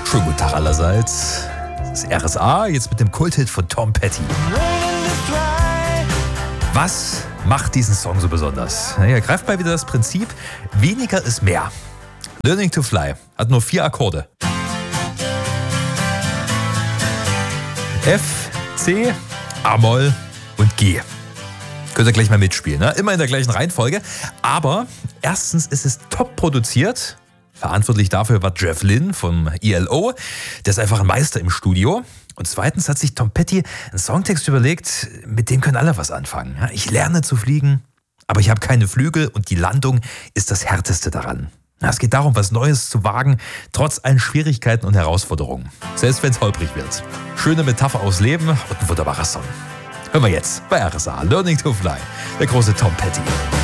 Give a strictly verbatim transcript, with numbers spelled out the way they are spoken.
Schönen guten Tag allerseits. Das ist R S A, jetzt mit dem Kulthit von Tom Petty. Was macht diesen Song so besonders? Er greift mal wieder das Prinzip, weniger ist mehr. Learning to Fly hat nur vier Akkorde. F, C, A-Moll und G. Könnt ihr gleich mal mitspielen, ne? Immer in der gleichen Reihenfolge. Aber erstens ist es top produziert. Verantwortlich dafür war Jeff Lynne vom E L O. Der ist einfach ein Meister im Studio. Und zweitens hat sich Tom Petty einen Songtext überlegt, mit dem können alle was anfangen. Ich lerne zu fliegen, aber ich habe keine Flügel und die Landung ist das Härteste daran. Es geht darum, was Neues zu wagen, trotz allen Schwierigkeiten und Herausforderungen. Selbst wenn es holprig wird. Schöne Metapher aus Leben und ein wunderbarer Song. Hören wir jetzt bei R S A, Learning to Fly, der große Tom Petty.